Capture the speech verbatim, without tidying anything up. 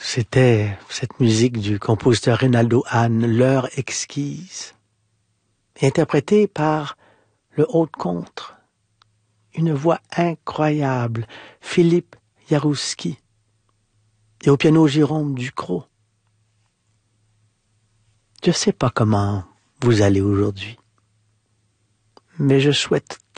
C'était cette musique du compositeur Reynaldo Hahn, L'heure exquise, interprétée par le haut-de-contre, une voix incroyable, Philippe Jarouski, et au piano Jérôme Ducrot. Je ne sais pas comment vous allez aujourd'hui, mais je souhaite